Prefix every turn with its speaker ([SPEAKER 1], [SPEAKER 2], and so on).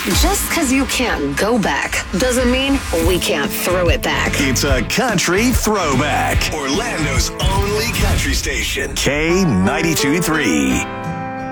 [SPEAKER 1] Just because you can't go back doesn't mean we can't throw it back.
[SPEAKER 2] It's a country throwback. Orlando's only country station. K92.3.